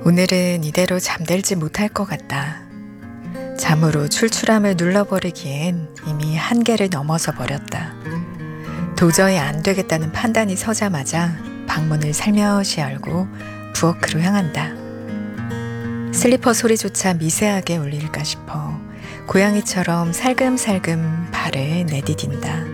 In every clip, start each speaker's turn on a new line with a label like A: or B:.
A: 오늘은 이대로 잠들지 못할 것 같다. 잠으로 출출함을 눌러버리기엔 이미 한계를 넘어서 버렸다. 도저히 안 되겠다는 판단이 서자마자 방문을 살며시 열고 부엌으로 향한다. 슬리퍼 소리조차 미세하게 울릴까 싶어 고양이처럼 살금살금 발을 내디딘다.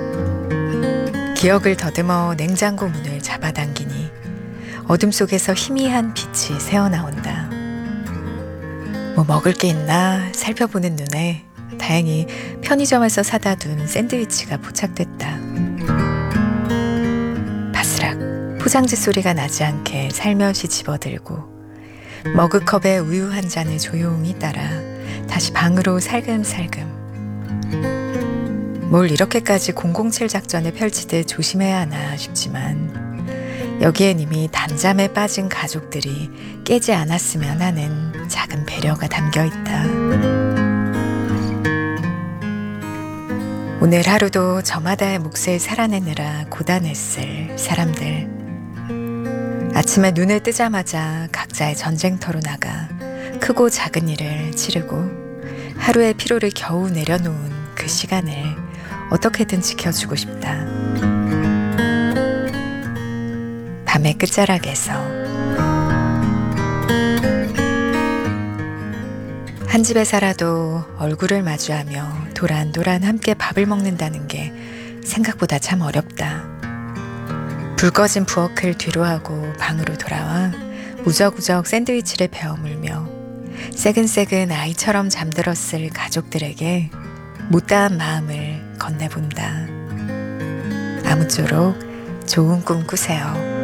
A: 기억을 더듬어 냉장고 문을 잡아당기니 어둠 속에서 희미한 빛이 새어나온다. 뭐 먹을 게 있나 살펴보는 눈에 다행히 편의점에서 사다 둔 샌드위치가 포착됐다. 바스락 포장지 소리가 나지 않게 살며시 집어들고 머그컵에 우유 한 잔을 조용히 따라 다시 방으로 살금살금. 뭘 이렇게까지 007 작전을 펼치듯 조심해야 하나 싶지만 여기엔 이미 단잠에 빠진 가족들이 깨지 않았으면 하는 작은 배려가 담겨 있다. 오늘 하루도 저마다의 몫을 살아내느라 고단했을 사람들. 아침에 눈을 뜨자마자 각자의 전쟁터로 나가 크고 작은 일을 치르고 하루의 피로를 겨우 내려놓은 그 시간을 어떻게든 지켜주고 싶다. 밤의 끝자락에서 한 집에 살아도 얼굴을 마주하며 도란도란 함께 밥을 먹는다는 게 생각보다 참 어렵다. 불 꺼진 부엌을 뒤로하고 방으로 돌아와 우적우적 샌드위치를 베어 물며 새근새근 아이처럼 잠들었을 가족들에게 못다한 마음을 건네본다. 아무쪼록 좋은 꿈 꾸세요.